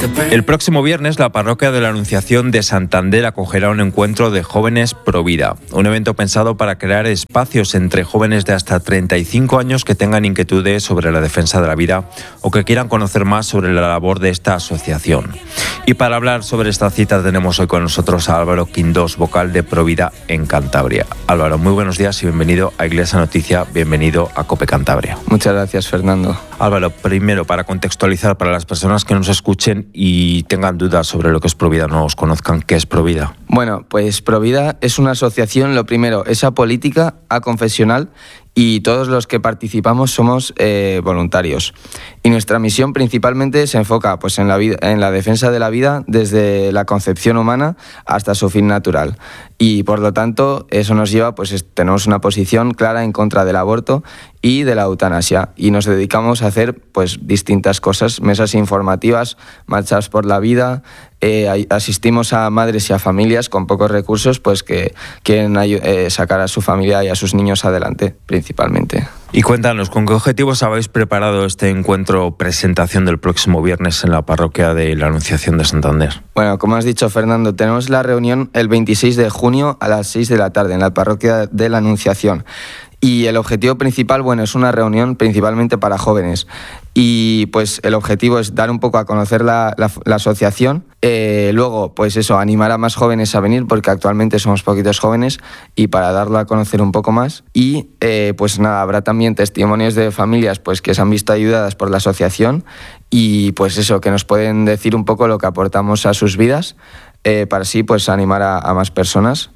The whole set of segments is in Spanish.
El próximo viernes, la parroquia de la Anunciación de Santander acogerá un encuentro de jóvenes pro vida, un evento pensado para crear espacios entre jóvenes de hasta 35 años que tengan inquietudes sobre la defensa de la vida o que quieran conocer más sobre la labor de esta asociación. Y para hablar sobre esta cita tenemos hoy con nosotros a Álvaro Quindós, vocal de Provida en Cantabria. Álvaro, muy buenos días y bienvenido a Iglesia Noticia, bienvenido a COPE Cantabria. Muchas gracias, Fernando. Álvaro, primero, para contextualizar para las personas que nos escuchen y tengan dudas sobre lo que es Provida, no os conozcan, ¿qué es Provida? Bueno, pues Provida es una asociación, lo primero, es apolítica, aconfesional y todos los que participamos somos voluntarios. Y nuestra misión principalmente se enfoca pues, en la defensa de la vida desde la concepción humana hasta su fin natural. Y por lo tanto eso nos lleva, pues tenemos una posición clara en contra del aborto y de la eutanasia. Y nos dedicamos a hacer pues distintas cosas, mesas informativas, marchas por la vida. Asistimos a madres y a familias con pocos recursos pues que quieren sacar a su familia y a sus niños adelante, principalmente. Y cuéntanos, ¿con qué objetivos habéis preparado este encuentro presentación del próximo viernes en la parroquia de la Anunciación de Santander? Bueno, como has dicho, Fernando, tenemos la reunión el 26 de junio a las 6 de la tarde en la parroquia de la Anunciación. Y el objetivo principal, bueno, es una reunión principalmente para jóvenes. Y pues el objetivo es dar un poco a conocer la asociación. Luego, pues eso, animar a más jóvenes a venir, porque actualmente somos poquitos jóvenes, y para darlo a conocer un poco más. Y pues nada, habrá también testimonios de familias pues que se han visto ayudadas por la asociación y pues eso, que nos pueden decir un poco lo que aportamos a sus vidas. Para así pues animar a más personas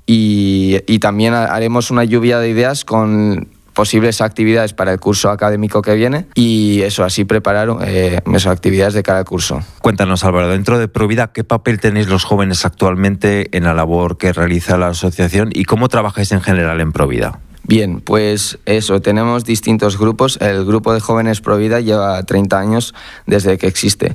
y también haremos una lluvia de ideas con posibles actividades para el curso académico que viene y eso, así preparar esas actividades de cara al curso. Cuéntanos, Álvaro, dentro de Provida, ¿qué papel tenéis los jóvenes actualmente en la labor que realiza la asociación y cómo trabajáis en general en Provida? Bien, pues eso, tenemos distintos grupos. El grupo de jóvenes Provida lleva 30 años desde que existe.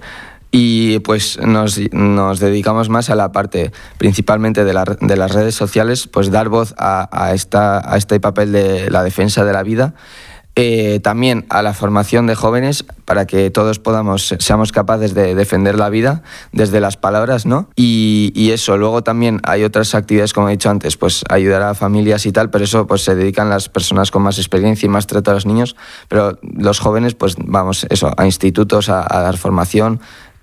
Y pues nos dedicamos más a la parte principalmente de las redes sociales, pues dar voz a este papel de la defensa de la vida. También a la formación de jóvenes para que todos seamos capaces de defender la vida desde las palabras, ¿no? Y eso, luego también hay otras actividades, como he dicho antes, pues ayudar a familias y tal, pero eso pues se dedican las personas con más experiencia y más trato a los niños, pero los jóvenes pues vamos eso, a institutos a dar formación.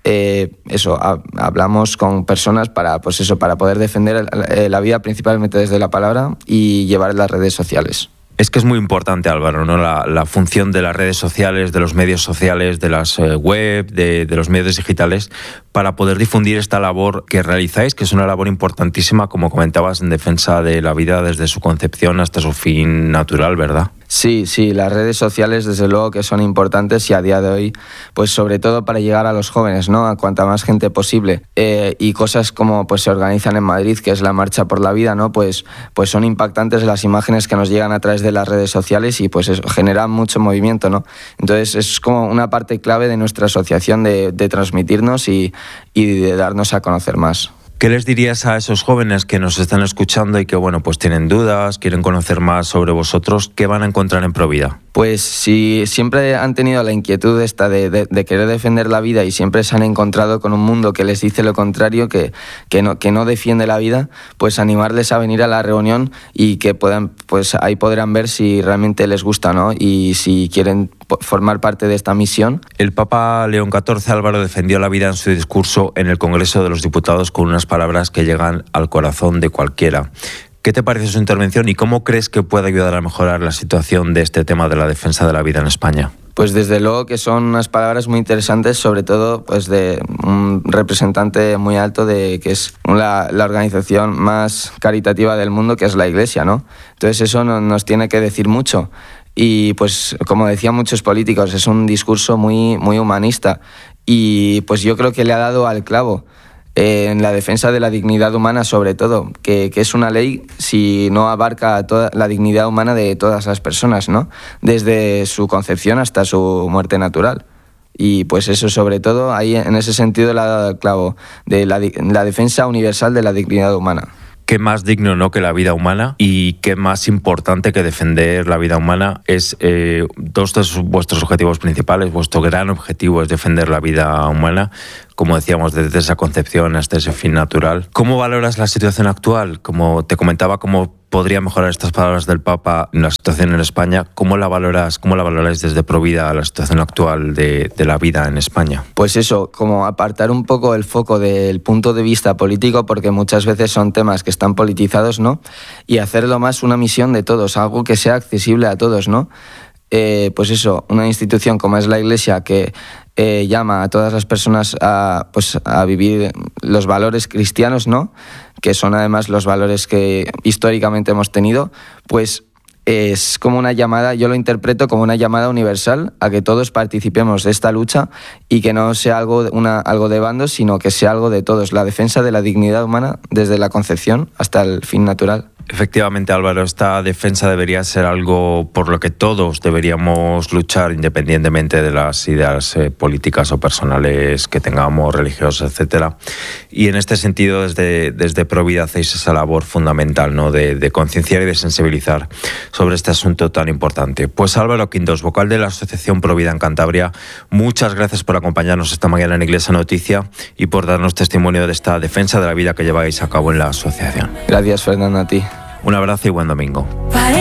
Hablamos con personas para poder defender la vida principalmente desde la palabra y llevar las redes sociales. Es que es muy importante, Álvaro, ¿no? La función de las redes sociales, de los medios sociales, de las web, de los medios digitales, para poder difundir esta labor que realizáis, que es una labor importantísima, como comentabas, en defensa de la vida desde su concepción hasta su fin natural, ¿verdad? Sí, las redes sociales desde luego que son importantes y a día de hoy, pues sobre todo para llegar a los jóvenes, ¿no? A cuanta más gente posible. Y cosas como pues se organizan en Madrid, que es la Marcha por la Vida, ¿no? Pues son impactantes las imágenes que nos llegan a través de las redes sociales y pues eso genera mucho movimiento, ¿no? Entonces es como una parte clave de nuestra asociación de transmitirnos y de darnos a conocer más. ¿Qué les dirías a esos jóvenes que nos están escuchando y que bueno, pues tienen dudas, quieren conocer más sobre vosotros? ¿Qué van a encontrar en Provida? Pues si siempre han tenido la inquietud esta de querer defender la vida y siempre se han encontrado con un mundo que les dice lo contrario, que no defiende la vida, pues animarles a venir a la reunión y que puedan, pues ahí podrán ver si realmente les gusta, ¿no? Y si quieren formar parte de esta misión. El Papa León XIV, Álvaro, defendió la vida en su discurso en el Congreso de los Diputados con unas palabras que llegan al corazón de cualquiera. ¿Qué te parece su intervención y cómo crees que puede ayudar a mejorar la situación de este tema de la defensa de la vida en España? Pues desde luego que son unas palabras muy interesantes, sobre todo pues de un representante muy alto de que es la organización más caritativa del mundo, que es la Iglesia, ¿no? Entonces eso nos tiene que decir mucho. Y pues como decían muchos políticos, es un discurso muy, muy humanista y pues yo creo que le ha dado al clavo en la defensa de la dignidad humana, sobre todo, que es una ley si no abarca toda la dignidad humana de todas las personas, ¿no? Desde su concepción hasta su muerte natural. Y pues eso, sobre todo, ahí en ese sentido le ha dado al clavo de la defensa universal de la dignidad humana. qué más digno, ¿no?, que la vida humana, y qué más importante que defender la vida humana. Es dos de vuestros objetivos principales. Vuestro gran objetivo es defender la vida humana, como decíamos, desde esa concepción hasta ese fin natural. ¿Cómo valoras la situación actual? Como te comentaba, ¿cómo podría mejorar estas palabras del Papa en la situación en España? ¿Cómo la valoráis desde Provida la situación actual de la vida en España? Pues eso, como apartar un poco el foco del punto de vista político, porque muchas veces son temas que están politizados, ¿no? Y hacerlo más una misión de todos, algo que sea accesible a todos, ¿no? Pues eso, una institución como es la Iglesia, que llama a todas las personas a vivir los valores cristianos, ¿no?, que son además los valores que históricamente hemos tenido, pues es como una llamada, yo lo interpreto como una llamada universal a que todos participemos de esta lucha y que no sea algo de bandos, sino que sea algo de todos, la defensa de la dignidad humana desde la concepción hasta el fin natural. Efectivamente, Álvaro, esta defensa debería ser algo por lo que todos deberíamos luchar, independientemente de las ideas políticas o personales que tengamos, religiosas, etcétera. Y en este sentido, desde Provida hacéis esa labor fundamental, ¿no?, de concienciar y de sensibilizar sobre este asunto tan importante. Pues Álvaro Quintos, vocal de la Asociación Provida en Cantabria, muchas gracias por acompañarnos esta mañana en Iglesia Noticia y por darnos testimonio de esta defensa de la vida que lleváis a cabo en la asociación. Gracias, Fernando, a ti. Un abrazo y buen domingo.